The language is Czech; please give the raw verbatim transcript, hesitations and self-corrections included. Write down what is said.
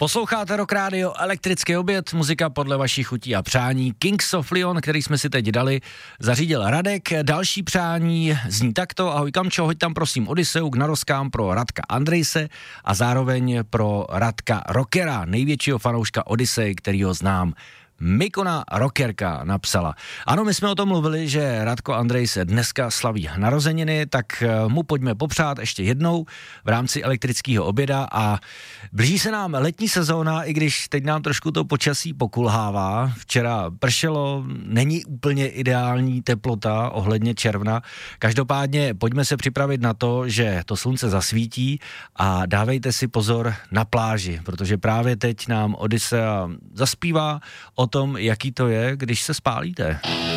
Posloucháte Rock Radio, elektrický oběd, muzika podle vašich chutí a přání. Kings of Leon, který jsme si teď dali, zařídil Radek. Další přání zní takto: ahoj Kamčo, hoď tam prosím Odiseu k narozkám pro Radka Andrejse a zároveň pro Radka Rockera, největšího fanouška Odisej, kterýho znám. Mikona Rockerka napsala. Ano, my jsme o tom mluvili, že Radko Andrejs dneska slaví narozeniny, tak mu pojďme popřát ještě jednou v rámci elektrického oběda a blíží se nám letní sezóna, i když teď nám trošku to počasí pokulhává. Včera pršelo, není úplně ideální teplota ohledně června. Každopádně pojďme se připravit na to, že to slunce zasvítí a dávejte si pozor na pláži, protože právě teď nám Odisea zaspívá o tom, jaký to je, když se spálíte.